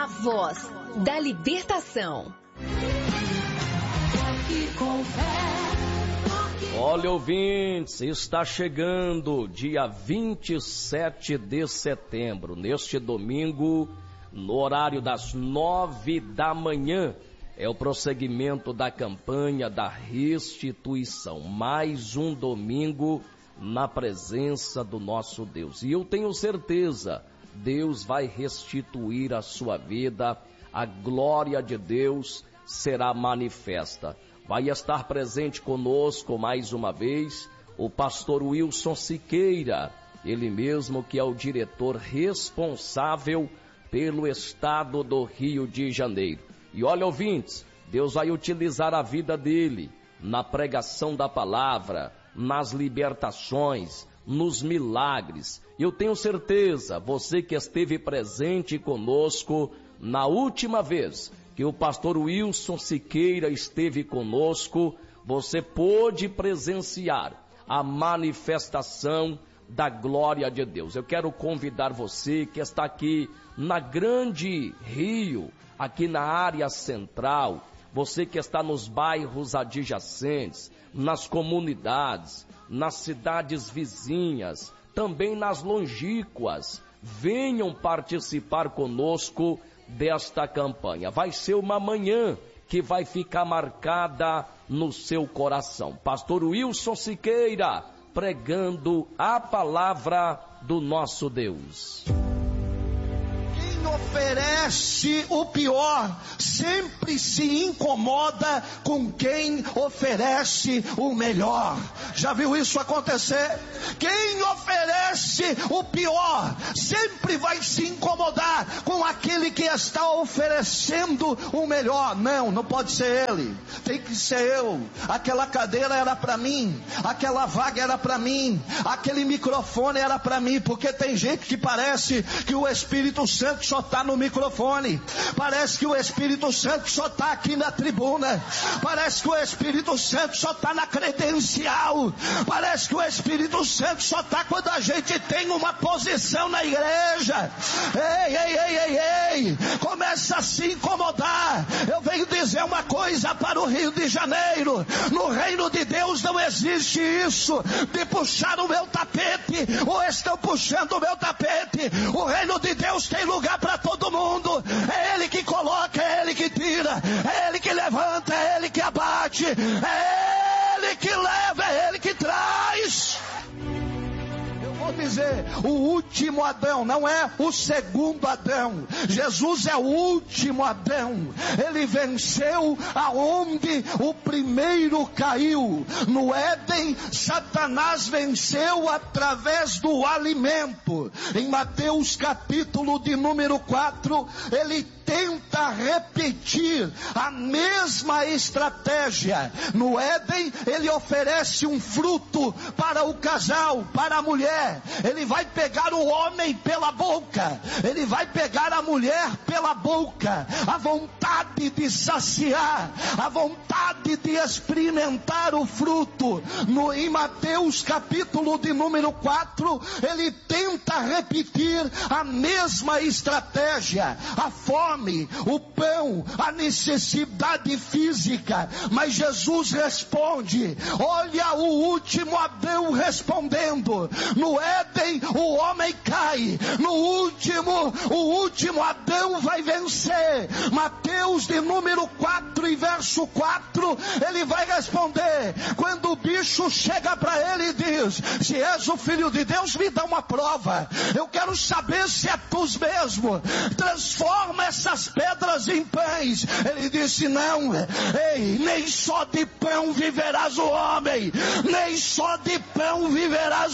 a voz da libertação. Olha, ouvintes, está chegando dia 27 de setembro, neste domingo, no horário das 9 da manhã, é o prosseguimento da campanha da restituição. Mais um domingo na presença do nosso Deus. E eu tenho certeza, Deus vai restituir a sua vida, a glória de Deus será manifesta. Vai estar presente conosco mais uma vez o pastor Wilson Siqueira, ele mesmo que é o diretor responsável pelo estado do Rio de Janeiro. E olha, ouvintes, Deus vai utilizar a vida dele na pregação da palavra, nas libertações, nos milagres. Eu tenho certeza, você que esteve presente conosco na última vez que o pastor Wilson Siqueira esteve conosco, você pôde presenciar a manifestação da glória de Deus. Eu quero convidar você que está aqui na Grande Rio, aqui na área central, você que está nos bairros adjacentes, nas comunidades, nas cidades vizinhas, também nas longínquas, venham participar conosco desta campanha. Vai ser uma manhã que vai ficar marcada no seu coração. Pastor Wilson Siqueira, pregando a palavra do nosso Deus. Quem oferece o pior sempre se incomoda com quem oferece o melhor. Já viu isso acontecer? Quem oferece o pior sempre vai se incomodar com aquele que está oferecendo o melhor. Não pode ser ele, tem que ser eu. Aquela cadeira era para mim, aquela vaga era para mim, aquele microfone era para mim, porque tem gente que parece que o Espírito Santo só está no microfone, parece que o Espírito Santo só está aqui na tribuna, parece que o Espírito Santo só está na credencial, parece que o Espírito Santo só está quando a gente tem uma posição na igreja. Ei, começa a se incomodar. Eu venho dizer uma coisa para o Rio de Janeiro: no reino de Deus não existe isso de puxar o meu tapete, ou estão puxando o meu tapete. O reino de Deus tem lugar para todo mundo. É Ele que coloca, é Ele que tira, é Ele que levanta, é Ele que abate, é Ele que leva, é Ele que traz. Vou dizer, o último Adão, não é o segundo Adão. Jesus é o último Adão. Ele venceu aonde o primeiro caiu. No Éden, Satanás venceu através do alimento. Em Mateus capítulo de número 4, ele tenta repetir a mesma estratégia. No Éden, ele oferece um fruto para o casal, para a mulher. Ele vai pegar o homem pela boca, ele vai pegar a mulher pela boca. A vontade de saciar, a vontade de experimentar o fruto. Em Mateus capítulo de número 4, ele tenta repetir a mesma estratégia. A fome, o pão, a necessidade física. Mas Jesus responde: olha o último Adão respondendo. No Éden o homem cai, o último Adão vai vencer. Mateus de número 4 e verso 4, ele vai responder. Quando o bicho chega para ele e diz: se és o filho de Deus, me dá uma prova, eu quero saber se é tu mesmo, transforma essas pedras em pães. Ele disse: não, nem só de pão viverás o homem, nem só de pão viverás